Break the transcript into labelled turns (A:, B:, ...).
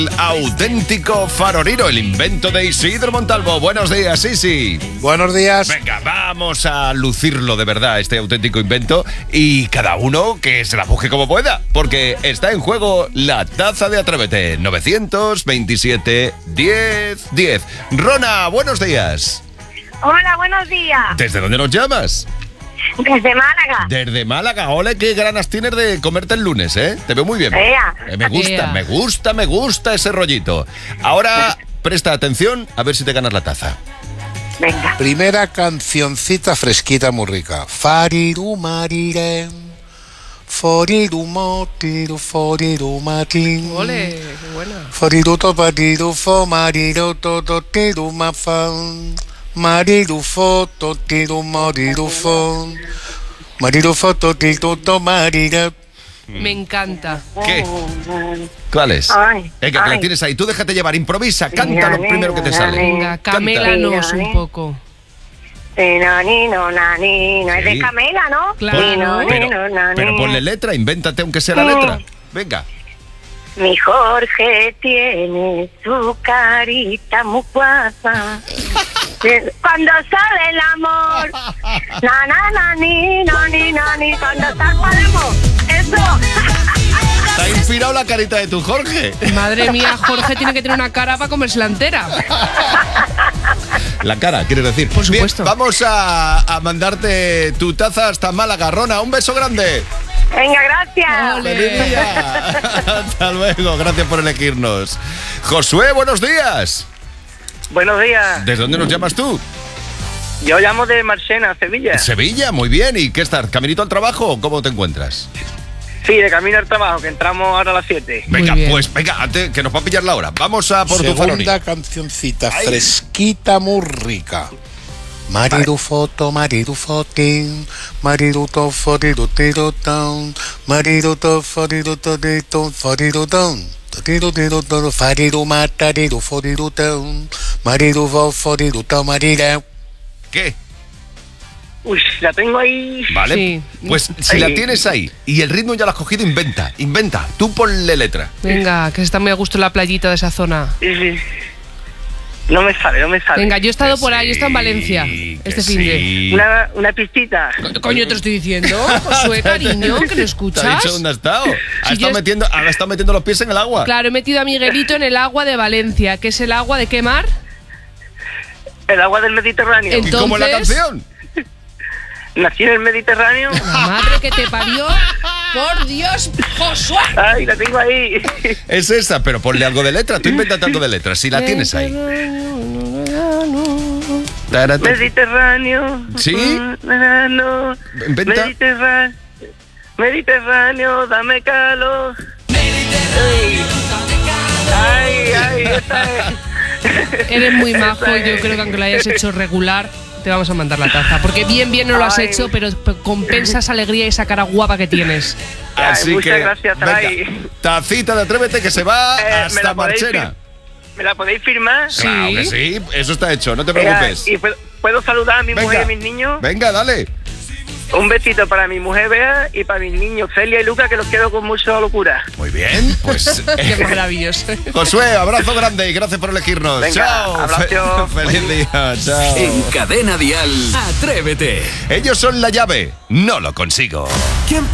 A: Auténtico farolero, el invento de Isidro Montalvo. Buenos días, Isi.
B: Buenos días.
A: Venga, vamos a lucirlo de verdad, este auténtico invento. Y cada uno que se la busque como pueda, porque está en juego la taza de Atrévete. 927 10 10. Rona, buenos días.
C: Hola, buenos días.
A: ¿Desde dónde nos llamas?
C: Desde Málaga.
A: Desde Málaga. Ole, qué ganas tienes de comerte el lunes, ¿eh? Te veo muy bien.
C: Ea.
A: Me gusta ese rollito. Ahora, presta atención a ver si te ganas la taza.
C: Venga.
B: Primera cancioncita fresquita muy rica. Fariru marirem, foriru motiru, foriru matin.
D: Ole, qué buena.
B: Foriru topatiru fo mariru tototiru mafan. Mariru foto tiru mariru fo. Mariru foto tiru to marira.
D: Me encanta.
A: ¿Qué? ¿Cuál es?
C: Ay,
A: Venga, que la
C: ay.
A: tienes ahí. Tú déjate llevar, improvisa, canta lo primero que te sale.
D: Venga, camélanos un poco.
C: Nanino, nanino. Es de
A: Sí.
C: Camela, ¿no?
D: Claro.
A: Pero ponle letra, invéntate aunque sea la letra. Venga.
C: Mi Jorge tiene su carita muy guapa. Cuando sale el amor. Na, na, na, ni, no, ni, no, ni. Cuando sale el amor. Eso.
A: ¿Te ha inspirado la carita de tu Jorge?
D: Madre mía, Jorge tiene que tener una cara para comérsela entera.
A: La cara, quieres decir.
D: Por supuesto.
A: Bien, vamos a mandarte tu taza hasta Málaga. Rona, un beso grande.
C: Venga, gracias.
D: Ole.
A: ¡Feliz día! Hasta luego, gracias por elegirnos. Josué, buenos días.
E: Buenos días.
A: ¿Desde dónde nos llamas tú?
E: Yo llamo de Marchena, Sevilla.
A: Sevilla, muy bien. ¿Y qué estás? ¿Caminito al trabajo o cómo te encuentras?
E: Sí, de camino al trabajo, que entramos ahora a las 7.
D: Muy
A: Venga,
D: bien.
A: pues venga, antes que nos va a pillar la hora. Vamos a por tu farolí.
B: Segunda cancioncita
A: Ay.
B: fresquita muy rica. Mariru foto, mariru fotin, mariru to foriru tiro down, mariru to foriru todito, foriru down, tiro tiro todo, fariru matariru foriru down, mariru vo foriru to marira.
A: ¿Qué?
E: Uy, la tengo ahí.
A: Vale,
D: Sí.
A: pues si la tienes ahí y el ritmo ya lo has cogido, inventa. Tú ponle letra.
D: Venga, que se está muy a gusto en la playita de esa zona.
E: Sí. No me sale.
D: Venga, yo he estado
A: Que
D: por ahí, he estado en Valencia
A: sí, que
D: este fin de.
A: sí.
E: Una pistita.
D: Coño, te lo estoy diciendo. Josué, cariño, que no
A: ¿Te ha
D: escuchas.
A: dicho dónde has estado? Ha
D: Si yo
A: estado metiendo los pies en el agua.
D: Claro, he metido a Miguelito en el agua de Valencia, que es el agua de qué mar.
E: El agua del Mediterráneo.
D: El-
A: ¿Y cómo es la
D: entonces-
A: canción?
E: Nací en el Mediterráneo.
D: La madre que te parió. Por Dios, Josué.
E: Ay, la tengo ahí.
A: Es esa, pero ponle algo de letra. Tú invéntate algo de letra, si la tienes ahí. Tarata.
E: Mediterráneo.
A: ¿Sí?
E: No.
A: Inventa.
E: Mediterráneo, dame calor. Ay, esta es.
D: Eres muy majo y yo creo que aunque lo hayas hecho regular, te vamos a mandar la taza. Porque bien no lo has
E: Ay.
D: hecho, pero compensa esa alegría y esa cara guapa que tienes.
A: Así
E: muchas
A: que,
E: gracias,
A: venga,
E: Tray.
A: tacita de Atrévete que se va
E: ¿Me
A: hasta
E: la podéis
A: Marchena.
E: ¿Me la podéis firmar?
D: Sí.
A: Claro que sí, eso está hecho, no te preocupes.
E: ¿Y puedo saludar a mi
A: Venga.
E: mujer y a mis niños?
A: Venga, dale.
E: Un besito para mi mujer Bea y para mis niños Celia y Luca, que los quiero con mucha locura.
A: Muy bien, pues
D: Qué maravilloso.
A: Josué, abrazo grande y gracias por elegirnos.
E: Venga,
A: Chao.
E: abrazo.
A: Feliz día. Chao.
F: En Cadena Dial, Atrévete.
A: Ellos son la llave. No lo consigo.
F: ¿Quién